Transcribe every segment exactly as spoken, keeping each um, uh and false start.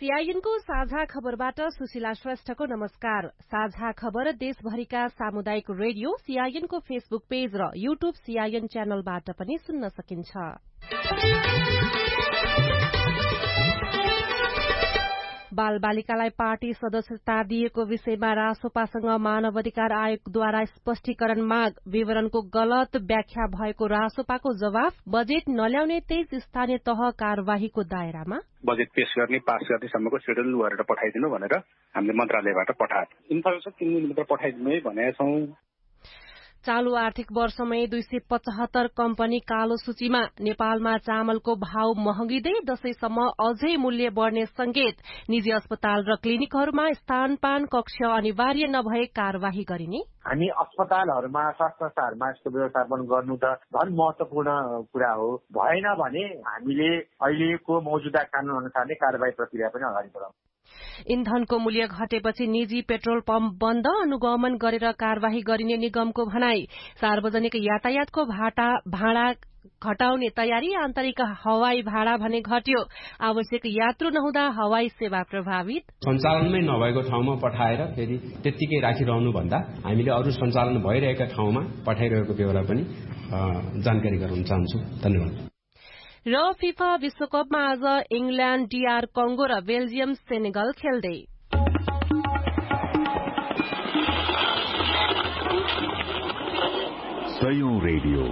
सीआईएनको साझा खबरबाट सुशीला श्रेष्ठको नमस्कार। साझा खबर देशभरिका सामुदायिक रेडियो सीआईएनको फेसबुक पेज र यूट्यूब सीआईएन च्यानलबाट पनि सुन्न सकिन्छ। बाल बालिकालाई पार्टी सदस्यता दिएको विषयमा रासोपासँग मानव अधिकार आयोगद्वारा स्पष्टीकरण माग। विवरणको गलत व्याख्या भएको रासोपाको जवाफ। बजेट नल्याउने तेइस स्थानीय तह कार्यवाहीको दायरामा। बजेट पेश गर्ने पास गर्नेसम्मको शेड्युल गरेर पठाइदिनु भनेर हामीले मन्त्रालयबाट पठाएको इन्फर्मेसन तीन दिनभित्र पठाइदिनु है भनेका छौं। चालू आर्थिक वर्षमै दुई सय पचहत्तर कम्पनी कालो सूचीमा। नेपालमा चामलको भाव महँगिँदै दशैंसम्म अझै मूल्य बढ्ने संकेत। निजी अस्पताल र क्लिनिकहरूमा स्तनपान कक्ष अनिवार्य नभए कार्यवाही गरिने। हामी अस्पतालहरूमा स्वास्थ्य संस्थाहरूमा यसको व्यवस्थापन गर्नु त झन् महत्वपूर्ण कुरा हो। भएन भने हामीले अहिलेको मौजुदा कानून अनुसार नै कार्यवाही प्रक्रिया पनि अगाडि बढाउँछौं। इन्धनको मूल्य घटेपछि निजी पेट्रोल पम्प बन्द। अनुगमन गरेर कार्यवाही गरिने निगमको भनाई। सार्वजनिक यातायातको भाटा भाडा घटाउने तयारी। आन्तरिक हवाई भाडा भने घट्यो। आवश्यक यात्रु नहुँदा हवाई सेवा प्रभावित। सञ्चालनमै नभएको ठाउँमा पठाएर फेरि त्यतिकै राखिरहनु भन्दा हामीले अरू सञ्चालन भइरहेका ठाउँमा पठाइरहेको बेहोरा पनि जानकारी गराउन चाहन्छु। धन्यवाद। र फिफा विश्वकपमा आज इंग्ल्याण्ड डीआर कंगो र बेल्जियम सेनेगल खेल्दै। सयौं रेडियो,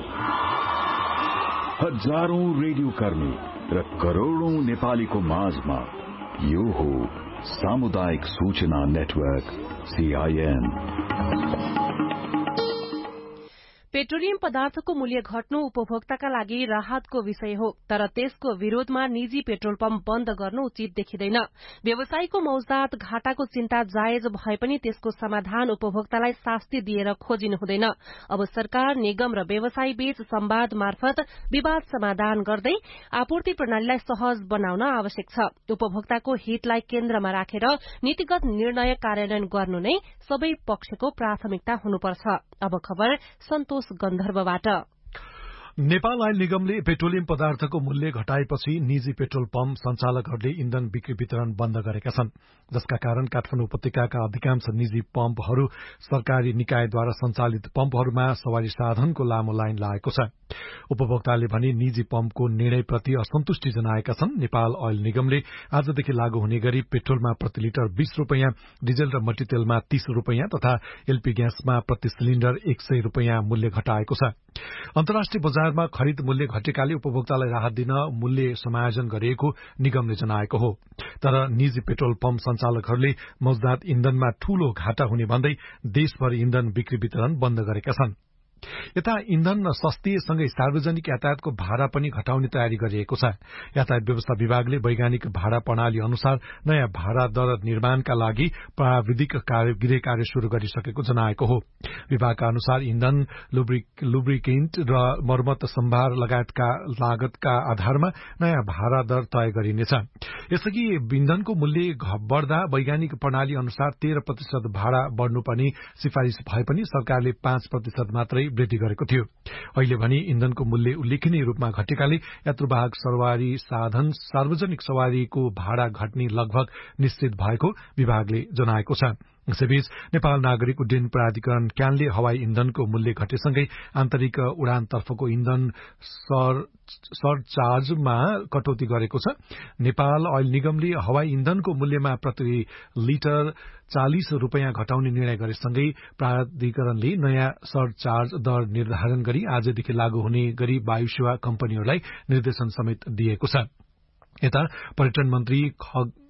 हजारौं रेडियो कर्मी र करोड़ौं नेपालीको माझमा यो हो सामुदायिक सूचना नेटवर्क सीआईएन। पेट्रोलियम पदार्थको मूल्य घट्नु उपभोक्ताका लागि राहतको विषय हो, तर त्यसको विरोधमा निजी पेट्रोल पम्प बन्द गर्नु उचित देखिँदैन। व्यवसायीको मौजात घाटाको चिन्ता जायज भए पनि त्यसको समाधान उपभोक्तालाई शास्ति दिएर खोजिनु हुँदैन। अब सरकार, निगम र व्यवसायी बीच संवाद मार्फत विवाद समाधान गर्दै आपूर्ति प्रणालीलाई सहज बनाउन आवश्यक छ। उपभोक्ताको हितलाई केन्द्रमा राखेर नीतिगत निर्णय कार्यान्वयन गर्नु नै सबै पक्षको प्राथमिकता हुनुपर्छ। अब खबर सन्तोष गन्धर्वबाट। नेपाल आयल निगमले पेट्रोलियम पदार्थको मूल्य घटाएपछि निजी पेट्रोल पम्प संचालकहरूले इन्धन बिक्री वितरण बन्द गरेका छन्, जसका कारण काठमाडौँ उपत्यकाका अधिकांश निजी पम्पहरू सरकारी निकायद्वारा सञ्चालित पम्पहरूमा सवारी साधनको लामो लाइन लागेको छ। उपभोक्ताले भने निजी पम्पको निर्णयप्रति असन्तुष्टि जनाएका छन्। नेपाल आयल निगमले आजदेखि लागू हुने गरी पेट्रोलमा प्रति लिटर बीस रूपियाँ, डिजल र मट्टीतेलमा तीस रूपियाँ तथा एलपी ग्यासमा प्रति सिलिण्डर एक सय रूपियाँ मूल्य घटाएको छ। अन्तर्राष्ट्रिय बजारमा खरिद मूल्य घटेकाले उपभोक्तालाई राहत दिन मूल्य समायोजन गरिएको निगमले जनाएको हो। तर निजी पेट्रोल पम्प संचालकहरूले मौजदात इन्धनमा ठूलो घाटा हुने भन्दै देशभर इन्धन बिक्री वितरण बन्द गरेका छन्। यता इन्धन सस्तिएसँगै सार्वजनिक यातायातको भाडा पनि घटाउने तयारी गरिएको छ। यातायात व्यवस्था विभागले वैज्ञानिक भाडा प्रणाली अनुसार नयाँ भाडा दर निर्माणका लागि प्राविधिक कार्य गृह कार्य शुरू गरिसकेको जनाएको हो। विभागका अनुसार इन्धन, लुब्रिकेन्ट र मर्मत सम्भार लगायतका लागतका आधारमा नयाँ भाडा दर तय गरिनेछ। यसअघि इन्धनको मूल्य बढ्दा वैज्ञानिक प्रणाली अनुसार तेह्र प्रतिशत भाडा बढ्नुपर्ने सिफारिश भए पनि सरकारले पाँच प्रतिशत मात्रै वृद्धि गरेको थियो। अहिले भने इन्धनको मूल्य उल्लेखनीय रूपमा घटेकाले यात्रुवाहक सवारी साधन सार्वजनिक सवारीको भाडा घट्ने लगभग निश्चित भएको विभागले जनाएको छ। यसैबीच नेपाल नागरिक उड्डयन प्राधिकरण क्यानले हवाई इन्धनको मूल्य घटेसँगै आन्तरिक उडानतर्फको इन्धन सरचार्जमा कटौती गरेको छ। नेपाल आयल निगमले हवाई इन्धनको मूल्यमा प्रति लिटर चालिस रूपियाँ घटाउने निर्णय गरेसँगै प्राधिकरणले नयाँ सरचार्ज दर निर्धारण गरी आजदेखि लागू हुने गरी वायु सेवा कम्पनीहरूलाई निर्देशन समेत दिएको छ। यता पर्यटन मन्त्री